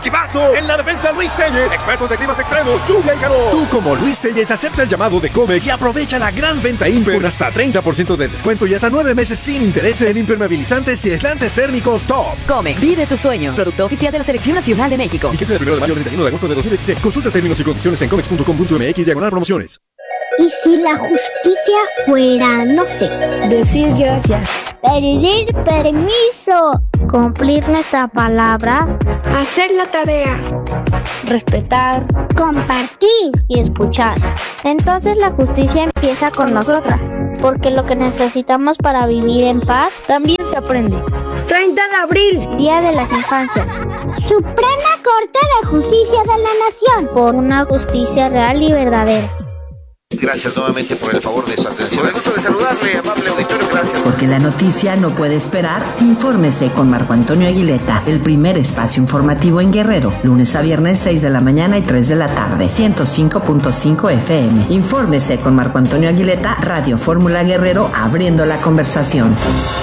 equipazo! En la defensa, Luis Telles. Expertos de climas extremos, lluvia y calor. Tú, como Luis Telles, acepta el llamado de Comex y aprovecha la gran venta Imper con hasta 30% de descuento y hasta 9 meses sin intereses en impermeabilizantes y aislantes térmicos top. Comex, vive tus sueños. Producto oficial de la Selección Nacional de México. Fíjese del 1 de mayo al 31 de agosto de 2016. Consulta términos y condiciones en comex.com.mx/promociones. ¿Y si la justicia fuera, no sé, decir gracias, pedir permiso, cumplir nuestra palabra, hacer la tarea, respetar, compartir y escuchar? Entonces la justicia empieza con nosotras, porque lo que necesitamos para vivir en paz también se aprende. 30 de abril, Día de las Infancias. Suprema Corte de Justicia de la Nación, por una justicia real y verdadera. Gracias nuevamente por el favor de su atención. El gusto de saludarle, amable auditorio, gracias. Porque la noticia no puede esperar, infórmese con Marco Antonio Aguileta, el primer espacio informativo en Guerrero, lunes a viernes 6 de la mañana y 3 de la tarde, 105.5 FM. Infórmese con Marco Antonio Aguileta, Radio Fórmula Guerrero, abriendo la conversación.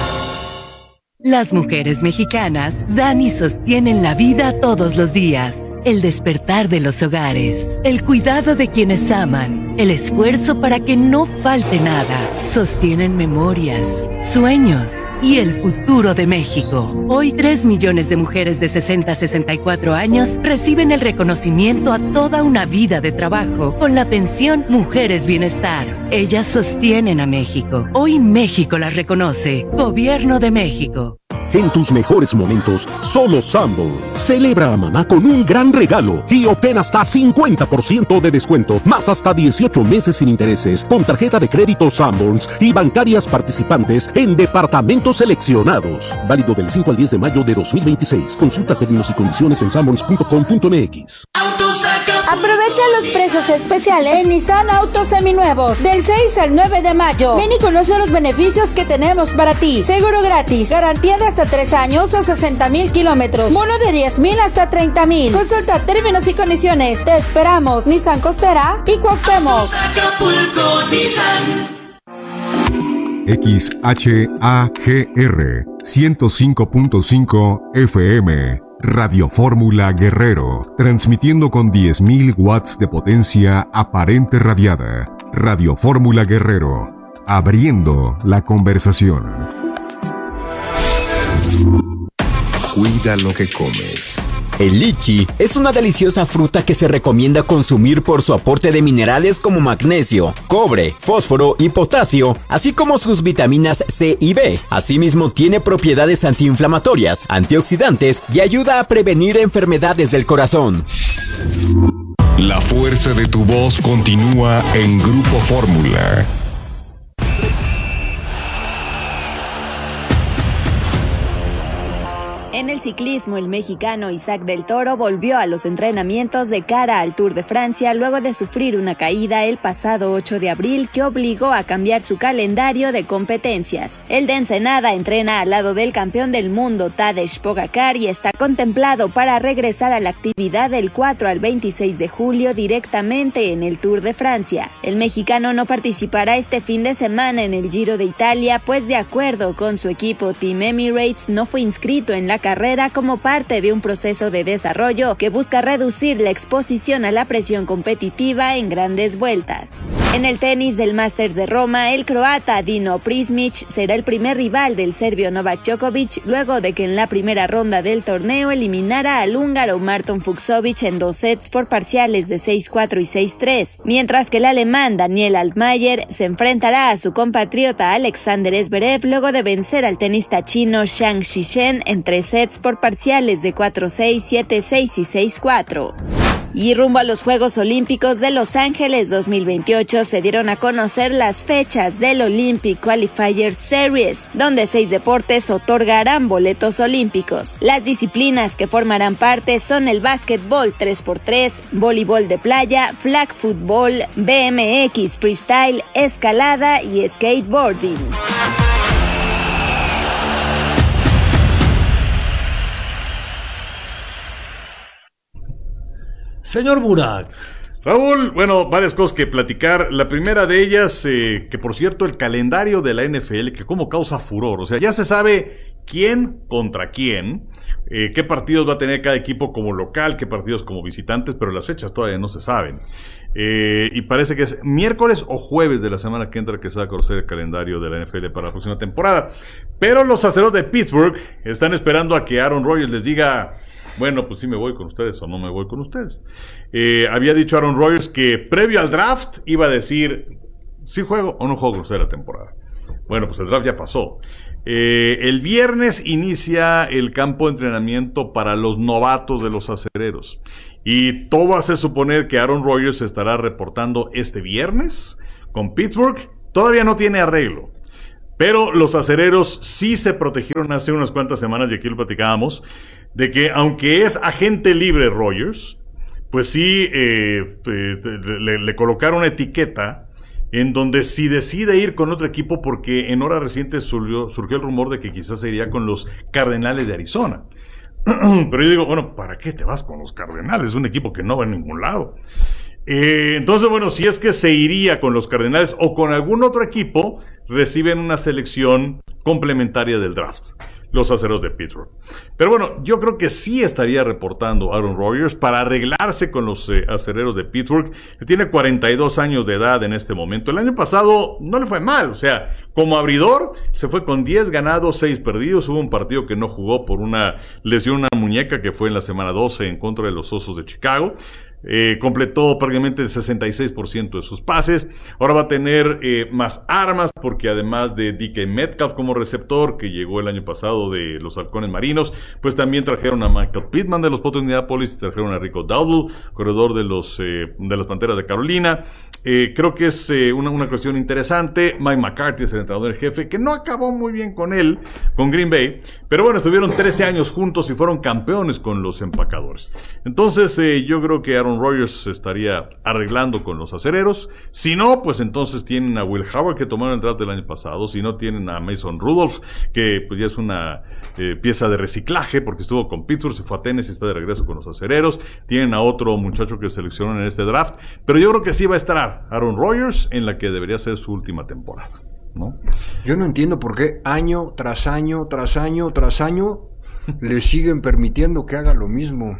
Las mujeres mexicanas dan y sostienen la vida todos los días. El despertar de los hogares, el cuidado de quienes aman, el esfuerzo para que no falte nada, sostienen memorias, sueños y el futuro de México. Hoy 3 millones de mujeres de 60 a 64 años reciben el reconocimiento a toda una vida de trabajo con la pensión Mujeres Bienestar. Ellas sostienen a México. Hoy México las reconoce. Gobierno de México. En tus mejores momentos, solo Sanborns. Celebra a mamá con un gran regalo y obtén hasta 50% de descuento, más hasta 18 meses sin intereses, con tarjeta de crédito Sanborns y bancarias participantes en departamentos seleccionados. Válido del 5 al 10 de mayo de 2026. Consulta términos y condiciones en sanborns.com.mx. Aprovecha los precios especiales en Nissan Autos Seminuevos del 6 al 9 de mayo. Ven y conoce los beneficios que tenemos para ti. Seguro gratis, garantía de hasta 3 años o 60,000 kilómetros, bono de 10,000 hasta 30,000. Consulta términos y condiciones. Te esperamos. Nissan Costera y Cuauhtémoc. XHAGR 105.5 FM Radio Fórmula Guerrero, transmitiendo con 10,000 watts de potencia aparente radiada. Radio Fórmula Guerrero, abriendo la conversación. Cuida lo que comes. El lichi es una deliciosa fruta que se recomienda consumir por su aporte de minerales como magnesio, cobre, fósforo y potasio, así como sus vitaminas C y B. Asimismo, tiene propiedades antiinflamatorias, antioxidantes y ayuda a prevenir enfermedades del corazón. La fuerza de tu voz continúa en Grupo Fórmula. En el ciclismo, el mexicano Isaac del Toro volvió a los entrenamientos de cara al Tour de Francia luego de sufrir una caída el pasado 8 de abril que obligó a cambiar su calendario de competencias. El de Ensenada entrena al lado del campeón del mundo Tadej Pogačar y está contemplado para regresar a la actividad del 4 al 26 de julio directamente en el Tour de Francia. El mexicano no participará este fin de semana en el Giro de Italia, pues de acuerdo con su equipo Team Emirates no fue inscrito en la carrera como parte de un proceso de desarrollo que busca reducir la exposición a la presión competitiva en grandes vueltas. En el tenis del Masters de Roma, el croata Dino Prismic será el primer rival del serbio Novak Djokovic luego de que en la primera ronda del torneo eliminara al húngaro Marton Fucsovics en 2 sets por parciales de 6-4 y 6-3, mientras que el alemán Daniel Altmaier se enfrentará a su compatriota Alexander Zverev luego de vencer al tenista chino Zhang Zhizhen en 3 sets por parciales de 4-6, 7-6 y 6-4. Y rumbo a los Juegos Olímpicos de Los Ángeles 2028 se dieron a conocer las fechas del Olympic Qualifier Series, donde 6 deportes otorgarán boletos olímpicos. Las disciplinas que formarán parte son el básquetbol 3x3, voleibol de playa, flag football, BMX freestyle, escalada y skateboarding. Señor Burak, Raúl, bueno, varias cosas que platicar. La primera de ellas, que por cierto, el calendario de la NFL, que como causa furor. O sea, ya se sabe quién contra quién, qué partidos va a tener cada equipo como local, qué partidos como visitantes, pero las fechas todavía no se saben. Y parece que es miércoles o jueves de la semana que entra que se va a conocer el calendario de la NFL para la próxima temporada. Pero los aceros de Pittsburgh están esperando a que Aaron Rodgers les diga... Bueno, pues sí me voy con ustedes o no me voy con ustedes. Había dicho Aaron Rodgers que previo al draft iba a decir si juego o no juego con ustedes la temporada. Bueno, pues el draft ya pasó. El viernes inicia el campo de entrenamiento para los novatos de los acereros. Y todo hace suponer que Aaron Rodgers se estará reportando este viernes con Pittsburgh. Todavía no tiene arreglo. Pero los acereros sí se protegieron hace unas cuantas semanas, y aquí lo platicábamos, de que aunque es agente libre Rodgers, pues sí le colocaron una etiqueta en donde si decide ir con otro equipo, porque en horas recientes surgió el rumor de que quizás se iría con los Cardenales de Arizona. Pero yo digo, bueno, ¿para qué te vas con los Cardenales? Es un equipo que no va a ningún lado. Entonces, bueno, si es que se iría con los Cardenales o con algún otro equipo, reciben una selección complementaria del draft, los aceros de Pittsburgh. Pero bueno, yo creo que sí estaría reportando Aaron Rodgers para arreglarse con los acereros de Pittsburgh. Tiene 42 años de edad en este momento. El año pasado no le fue mal, o sea, como abridor se fue con 10 ganados, 6 perdidos. Hubo un partido que no jugó por una lesión en una muñeca, que fue en la semana 12 en contra de los Osos de Chicago. Completó prácticamente el 66% de sus pases. Ahora va a tener más armas, porque además de DK Metcalf como receptor, que llegó el año pasado de los Halcones Marinos, pues también trajeron a Michael Pittman de los Potros de Indianapolis, y trajeron a Rico Dowdle, corredor de las Panteras de Carolina. Creo que es una cuestión interesante. Mike McCarthy es el entrenador en jefe, que no acabó muy bien con él, con Green Bay, pero bueno, estuvieron 13 años juntos y fueron campeones con los Empacadores. Entonces yo creo que Aaron Rodgers se estaría arreglando con los acereros. Si no, pues entonces tienen a Will Howard, que tomaron el draft del año pasado. Si no, tienen a Mason Rudolph, que pues ya es una pieza de reciclaje, porque estuvo con Pittsburgh, se fue a Tennessee y está de regreso con los acereros. Tienen a otro muchacho que seleccionaron en este draft, pero yo creo que sí va a estar Aaron Rodgers en la que debería ser su última temporada, ¿no? Yo no entiendo por qué año tras año tras año tras año le siguen permitiendo que haga lo mismo.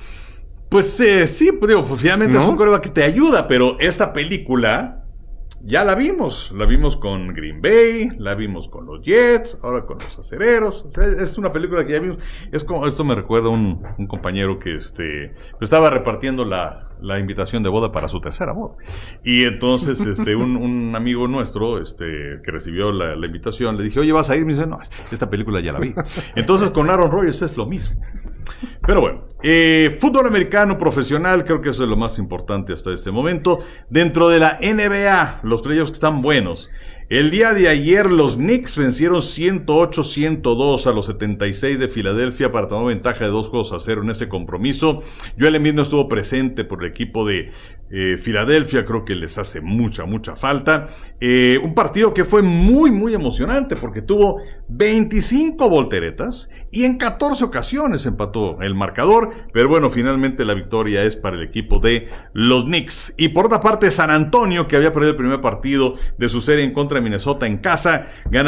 Pues sí, pues digo, pues finalmente es un quarterback que te ayuda, pero esta película ya la vimos con Green Bay, la vimos con los Jets, ahora con los acereros. O sea, es una película que ya vimos. Es como, esto me recuerda a un compañero que estaba repartiendo la invitación de boda para su tercera boda, y entonces un amigo nuestro que recibió la invitación, le dije, oye, ¿vas a ir? Me dice, no, esta película ya la vi. Entonces con Aaron Rodgers es lo mismo. Pero bueno, fútbol americano profesional, creo que eso es lo más importante hasta este momento. Dentro de la NBA, los playoffs que están buenos. El día de ayer los Knicks vencieron 108-102 a los 76 de Filadelfia para tomar ventaja de 2-0 en ese compromiso. Joel Embiid no estuvo presente por el equipo de Filadelfia, creo que les hace mucha falta. Un partido que fue muy emocionante, porque tuvo 25 volteretas y en 14 ocasiones empató el marcador, pero bueno, finalmente la victoria es para el equipo de los Knicks. Y por otra parte, San Antonio, que había perdido el primer partido de su serie en contra de Minnesota en casa, gana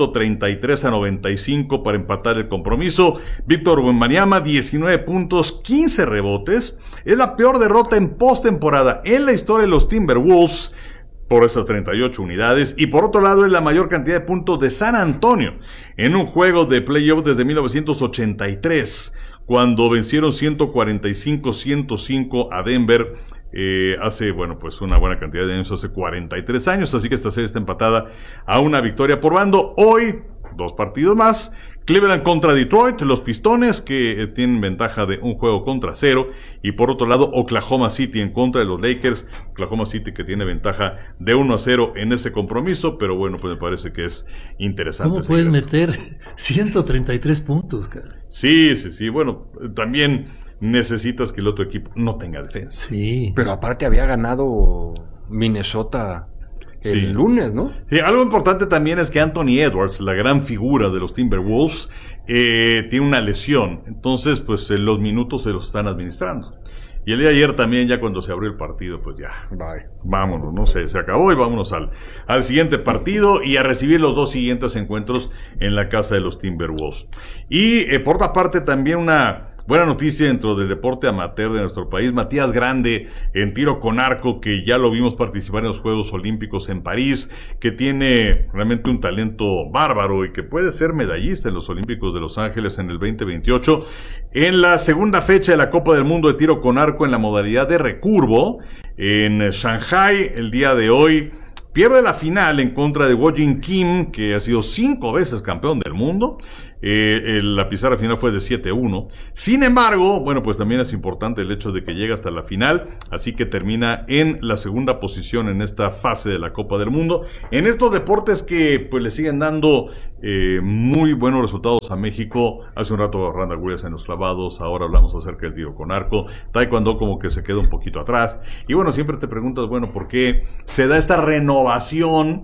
133-95 para empatar el compromiso. Víctor Wembanyama, 19 puntos, 15 rebotes. Es la peor derrota en postemporada en la historia de los Timberwolves por esas 38 unidades, y por otro lado es la mayor cantidad de puntos de San Antonio en un juego de playoff desde 1983, cuando vencieron 145-105 a Denver. Hace, pues una buena cantidad de años, hace 43 años, así que esta serie está empatada a una victoria por bando. Hoy, 2 partidos más. Cleveland contra Detroit, los Pistones, que tienen ventaja de 1-0, y por otro lado Oklahoma City en contra de los Lakers. Oklahoma City que tiene ventaja de 1-0 en ese compromiso, pero bueno, pues me parece que es interesante. ¿Cómo puedes meter 133 puntos, cara? Sí, bueno, también necesitas que el otro equipo no tenga defensa. Sí. Pero aparte había ganado Minnesota el lunes, ¿no? Sí, algo importante también es que Anthony Edwards, la gran figura de los Timberwolves, tiene una lesión. Entonces, pues los minutos se los están administrando. Y el día de ayer también, ya cuando se abrió el partido, pues ya, vámonos, no sé, se acabó y vámonos al siguiente partido y a recibir los 2 siguientes encuentros en la casa de los Timberwolves. Y por otra parte también una buena noticia dentro del deporte amateur de nuestro país. Matías Grande en tiro con arco, que ya lo vimos participar en los Juegos Olímpicos en París, que tiene realmente un talento bárbaro y que puede ser medallista en los Olímpicos de Los Ángeles en el 2028. En la segunda fecha de la Copa del Mundo de tiro con arco en la modalidad de recurvo en Shanghai el día de hoy, pierde la final en contra de Woo-Jin Kim, que ha sido 5 veces campeón del mundo. La pizarra final fue de 7-1. Sin embargo, bueno, pues también es importante el hecho de que llega hasta la final, así que termina en la segunda posición en esta fase de la Copa del Mundo. En estos deportes que pues le siguen dando muy buenos resultados a México. Hace un rato Randall Williams en los clavados, ahora hablamos acerca del tiro con arco. Taekwondo como que se queda un poquito atrás. Y bueno, siempre te preguntas, bueno, ¿por qué se da esta renovación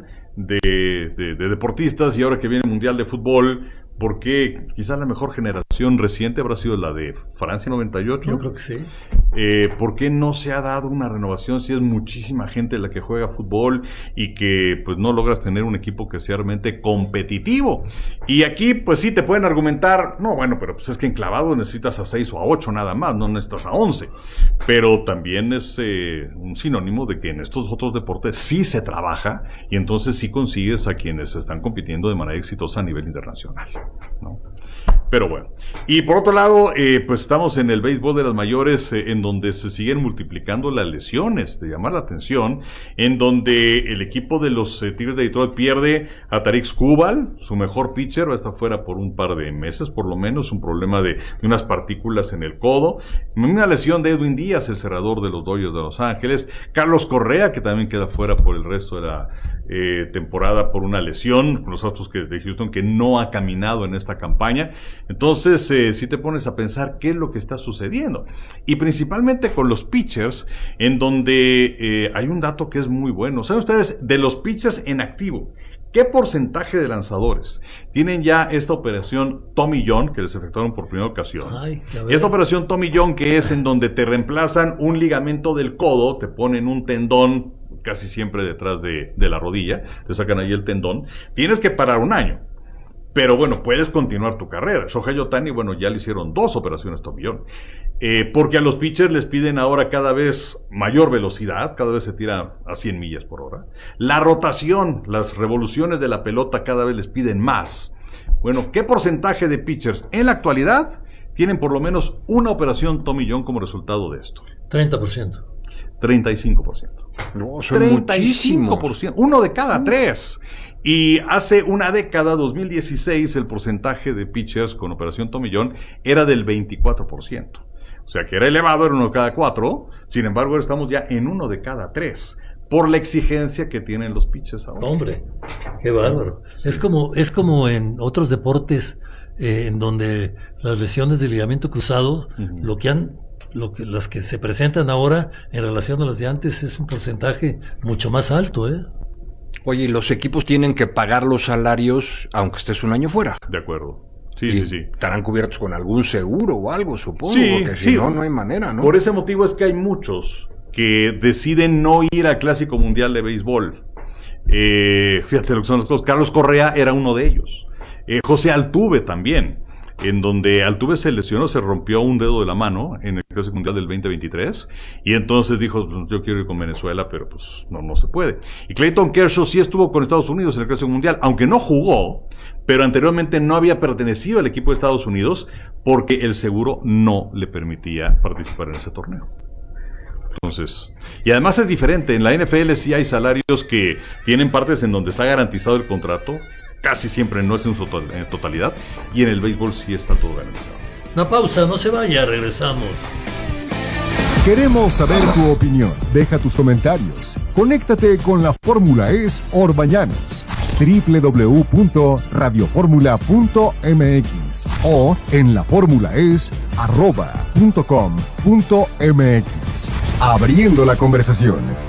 de deportistas? Y ahora que viene el Mundial de Fútbol, ¿por qué quizás la mejor generación reciente habrá sido la de Francia 98? Yo creo que sí. ¿Por qué no se ha dado una renovación si es muchísima gente la que juega fútbol y que pues no logras tener un equipo que sea realmente competitivo? Y aquí pues sí te pueden argumentar, no, bueno, pero pues es que en clavado necesitas a 6 o a 8 nada más, no necesitas a 11. Pero también es un sinónimo de que en estos otros deportes sí se trabaja y entonces sí consigues a quienes están compitiendo de manera exitosa a nivel internacional, ¿no? Pero bueno, y por otro lado, pues estamos en el béisbol de las mayores, en donde se siguen multiplicando las lesiones, de llamar la atención, en donde el equipo de los Tigres de Detroit pierde a Tarik Skubal, su mejor pitcher, va a estar fuera por un par de meses, por lo menos, un problema de unas partículas en el codo, una lesión de Edwin Díaz, el cerrador de los Dodgers de Los Ángeles, Carlos Correa, que también queda fuera por el resto de la temporada por una lesión, con los Astros de Houston, que no ha caminado en esta campaña. Entonces, si te pones a pensar qué es lo que está sucediendo, y principalmente con los pitchers, en donde hay un dato que es muy bueno. ¿Saben ustedes de los pitchers en activo? ¿Qué porcentaje de lanzadores tienen ya esta operación Tommy John, que les efectuaron por primera ocasión? Esta operación Tommy John, que es en donde te reemplazan un ligamento del codo, te ponen un tendón casi siempre detrás de la rodilla, te sacan ahí el tendón, tienes que parar un año. Pero bueno, puedes continuar tu carrera. Shohei Ohtani, bueno, ya le hicieron 2 operaciones Tommy John. Porque a los pitchers les piden ahora cada vez mayor velocidad, cada vez se tira a 100 millas por hora. La rotación, las revoluciones de la pelota cada vez les piden más. Bueno, ¿qué porcentaje de pitchers en la actualidad tienen por lo menos una operación Tommy John como resultado de esto? 30%. 35%. No, son 35%. Uno de cada 3. Y hace una década, 2016, el porcentaje de pitchers con operación Tommy John era del 24%. O sea que era elevado, era uno de cada 4. Sin embargo, ahora estamos ya en uno de cada 3. Por la exigencia que tienen los pitchers ahora. Hombre, qué bárbaro. Es como en otros deportes en donde las lesiones de ligamento cruzado, las que se presentan ahora en relación a las de antes es un porcentaje mucho más alto, ¿eh? Oye, y los equipos tienen que pagar los salarios aunque estés un año fuera. De acuerdo. Sí. Estarán cubiertos con algún seguro o algo, supongo, sí, porque si no, no hay manera, ¿no? Por ese motivo es que hay muchos que deciden no ir al Clásico Mundial de Béisbol. Fíjate lo que son las cosas. Carlos Correa era uno de ellos. José Altuve también, en donde Altuve se lesionó, se rompió un dedo de la mano en el Clásico Mundial del 2023, y entonces dijo, pues, yo quiero ir con Venezuela, pero pues no se puede. Y Clayton Kershaw sí estuvo con Estados Unidos en el Clásico Mundial, aunque no jugó, pero anteriormente no había pertenecido al equipo de Estados Unidos porque el seguro no le permitía participar en ese torneo. Entonces, y además es diferente, en la NFL sí hay salarios que tienen partes en donde está garantizado el contrato, casi siempre no es en su totalidad, y en el béisbol sí está todo garantizado. Una pausa, no se vaya, regresamos. Queremos saber tu opinión. Deja tus comentarios. Conéctate con la Fórmula Es Orbañanos. www.radioformula.mx o en laformulaes.com.mx. Abriendo la conversación.